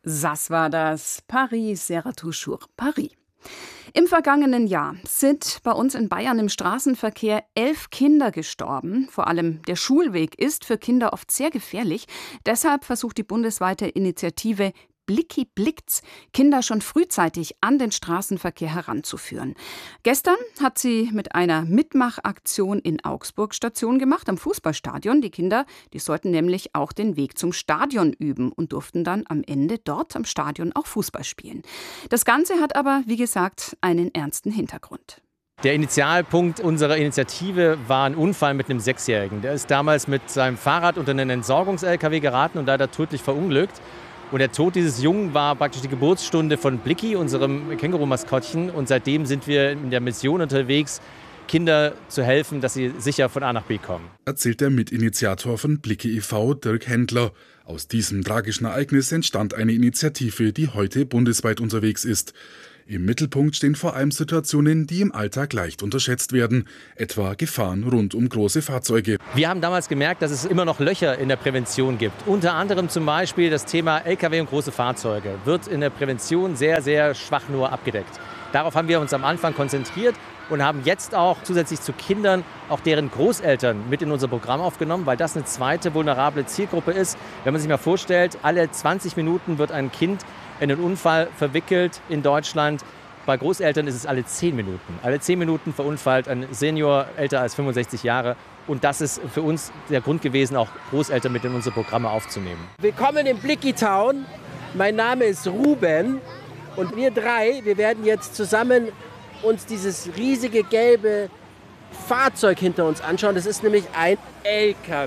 Das war das Paris sera toujours Paris. Im vergangenen Jahr sind bei uns in Bayern im Straßenverkehr 11 Kinder gestorben. Vor allem der Schulweg ist für Kinder oft sehr gefährlich. Deshalb versucht die bundesweite Initiative Blicki blickt's, Kinder schon frühzeitig an den Straßenverkehr heranzuführen. Gestern hat sie mit einer Mitmachaktion in Augsburg Station gemacht, am Fußballstadion. Die Kinder, die sollten nämlich auch den Weg zum Stadion üben und durften dann am Ende dort am Stadion auch Fußball spielen. Das Ganze hat aber, wie gesagt, einen ernsten Hintergrund. Der Initialpunkt unserer Initiative war ein Unfall mit einem 6-Jährigen. Der ist damals mit seinem Fahrrad unter einen Entsorgungs-LKW geraten und leider tödlich verunglückt. Und der Tod dieses Jungen war praktisch die Geburtsstunde von Blicki, unserem Känguru-Maskottchen. Und seitdem sind wir in der Mission unterwegs, Kinder zu helfen, dass sie sicher von A nach B kommen. Erzählt der Mitinitiator von Blicki e.V., Dirk Händler. Aus diesem tragischen Ereignis entstand eine Initiative, die heute bundesweit unterwegs ist. Im Mittelpunkt stehen vor allem Situationen, die im Alltag leicht unterschätzt werden, etwa Gefahren rund um große Fahrzeuge. Wir haben damals gemerkt, dass es immer noch Löcher in der Prävention gibt. Unter anderem zum Beispiel das Thema Lkw und große Fahrzeuge wird in der Prävention sehr, sehr schwach nur abgedeckt. Darauf haben wir uns am Anfang konzentriert und haben jetzt auch zusätzlich zu Kindern auch deren Großeltern mit in unser Programm aufgenommen, weil das eine zweite vulnerable Zielgruppe ist. Wenn man sich mal vorstellt, alle 20 Minuten wird ein Kind in einen Unfall verwickelt in Deutschland. Bei Großeltern ist es alle 10 Minuten. Alle 10 Minuten verunfallt ein Senior älter als 65 Jahre. Und das ist für uns der Grund gewesen, auch Großeltern mit in unsere Programme aufzunehmen. Willkommen in Blicki Town. Mein Name ist Ruben. Und wir drei, wir werden jetzt zusammen uns dieses riesige gelbe Fahrzeug hinter uns anschauen. Das ist nämlich ein LKW.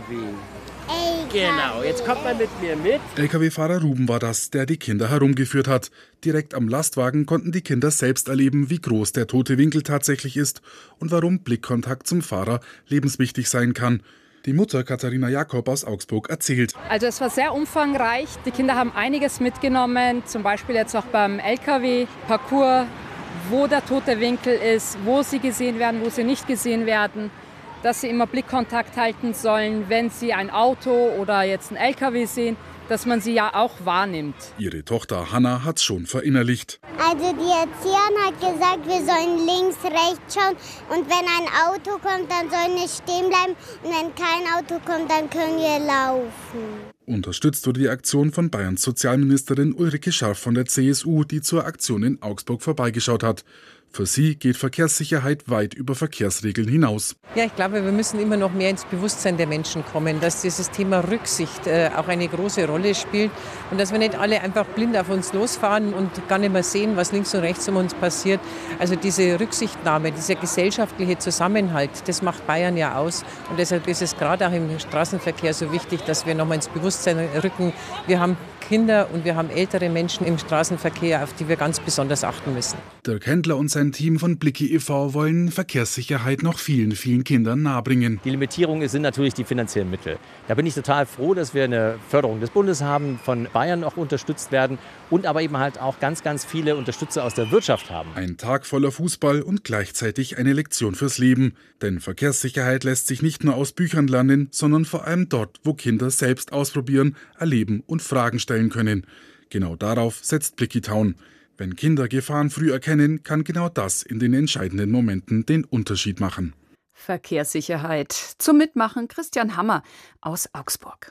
Genau, jetzt kommt man mit mir mit. Lkw-Fahrer Ruben war das, der die Kinder herumgeführt hat. Direkt am Lastwagen konnten die Kinder selbst erleben, wie groß der tote Winkel tatsächlich ist und warum Blickkontakt zum Fahrer lebenswichtig sein kann. Die Mutter Katharina Jakob aus Augsburg erzählt. Also es war sehr umfangreich. Die Kinder haben einiges mitgenommen, zum Beispiel jetzt auch beim LKW-Parcours, wo der tote Winkel ist, wo sie gesehen werden, wo sie nicht gesehen werden. Dass sie immer Blickkontakt halten sollen, wenn sie ein Auto oder jetzt ein LKW sehen, dass man sie ja auch wahrnimmt. Ihre Tochter Hanna hat's schon verinnerlicht. Also die Erzieherin hat gesagt, wir sollen links, rechts schauen und wenn ein Auto kommt, dann sollen wir stehen bleiben und wenn kein Auto kommt, dann können wir laufen. Unterstützt wurde die Aktion von Bayerns Sozialministerin Ulrike Scharf von der CSU, die zur Aktion in Augsburg vorbeigeschaut hat. Für sie geht Verkehrssicherheit weit über Verkehrsregeln hinaus. Ja, ich glaube, wir müssen immer noch mehr ins Bewusstsein der Menschen kommen, dass dieses Thema Rücksicht auch eine große Rolle spielt und dass wir nicht alle einfach blind auf uns losfahren und gar nicht mehr sehen, was links und rechts um uns passiert. Also diese Rücksichtnahme, dieser gesellschaftliche Zusammenhalt, das macht Bayern ja aus. Und deshalb ist es gerade auch im Straßenverkehr so wichtig, dass wir noch mal ins Bewusstsein rücken. Wir haben Kinder und wir haben ältere Menschen im Straßenverkehr, auf die wir ganz besonders achten müssen. Dirk Händler und sein Team von Blicki e.V. wollen Verkehrssicherheit noch vielen, vielen Kindern nahebringen. Die Limitierung sind natürlich die finanziellen Mittel. Da bin ich total froh, dass wir eine Förderung des Bundes haben, von Bayern auch unterstützt werden und aber eben halt auch ganz, ganz viele Unterstützer aus der Wirtschaft haben. Ein Tag voller Fußball und gleichzeitig eine Lektion fürs Leben. Denn Verkehrssicherheit lässt sich nicht nur aus Büchern lernen, sondern vor allem dort, wo Kinder selbst ausprobieren, erleben und Fragen stellen können. Genau darauf setzt Blicki Town. Wenn Kinder Gefahren früh erkennen, kann genau das in den entscheidenden Momenten den Unterschied machen. Verkehrssicherheit. Zum Mitmachen Christian Hammer aus Augsburg.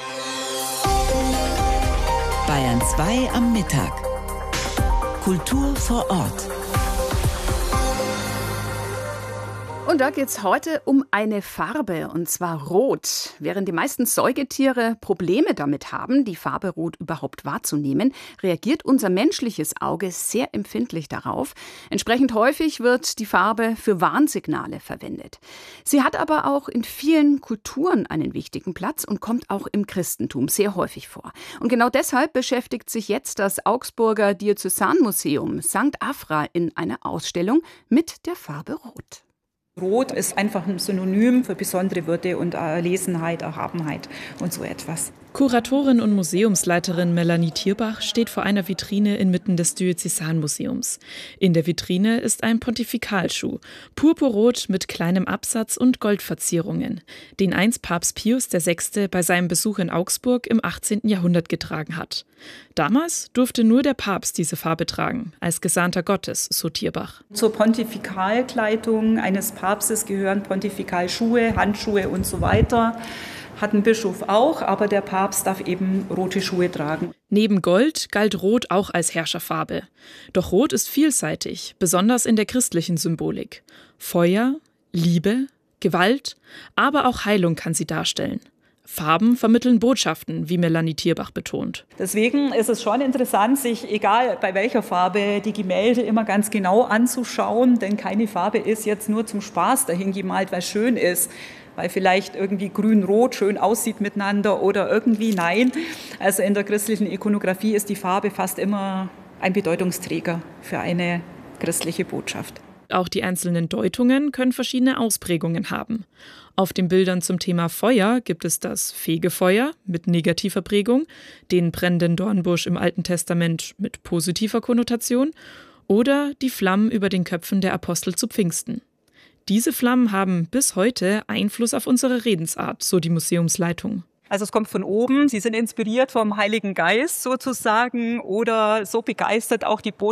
Bayern 2 am Mittag. Kultur vor Ort. Und da geht es heute um eine Farbe, und zwar Rot. Während die meisten Säugetiere Probleme damit haben, die Farbe Rot überhaupt wahrzunehmen, reagiert unser menschliches Auge sehr empfindlich darauf. Entsprechend häufig wird die Farbe für Warnsignale verwendet. Sie hat aber auch in vielen Kulturen einen wichtigen Platz und kommt auch im Christentum sehr häufig vor. Und genau deshalb beschäftigt sich jetzt das Augsburger Diözesanmuseum St. Afra in einer Ausstellung mit der Farbe Rot. Rot ist einfach ein Synonym für besondere Würde und Erlesenheit, Erhabenheit und so etwas. Kuratorin und Museumsleiterin Melanie Thierbach steht vor einer Vitrine inmitten des Diözesanmuseums. In der Vitrine ist ein Pontifikalschuh, purpurrot mit kleinem Absatz und Goldverzierungen, den einst Papst Pius VI. Bei seinem Besuch in Augsburg im 18. Jahrhundert getragen hat. Damals durfte nur der Papst diese Farbe tragen, als Gesandter Gottes, so Thierbach. Zur Pontifikalkleidung eines Papstes gehören Pontifikalschuhe, Handschuhe und so weiter. Hat ein Bischof auch, aber der Papst darf eben rote Schuhe tragen. Neben Gold galt Rot auch als Herrscherfarbe. Doch Rot ist vielseitig, besonders in der christlichen Symbolik. Feuer, Liebe, Gewalt, aber auch Heilung kann sie darstellen. Farben vermitteln Botschaften, wie Melanie Thierbach betont. Deswegen ist es schon interessant, sich, egal bei welcher Farbe, die Gemälde immer ganz genau anzuschauen, denn keine Farbe ist jetzt nur zum Spaß dahin gemalt, weil es schön ist. Weil vielleicht irgendwie grün-rot schön aussieht miteinander oder irgendwie nein. Also in der christlichen Ikonografie ist die Farbe fast immer ein Bedeutungsträger für eine christliche Botschaft. Auch die einzelnen Deutungen können verschiedene Ausprägungen haben. Auf den Bildern zum Thema Feuer gibt es das Fegefeuer mit negativer Prägung, den brennenden Dornbusch im Alten Testament mit positiver Konnotation oder die Flammen über den Köpfen der Apostel zu Pfingsten. Diese Flammen haben bis heute Einfluss auf unsere Redensart, so die Museumsleitung. Also es kommt von oben, sie sind inspiriert vom Heiligen Geist sozusagen oder so begeistert auch die Botschaft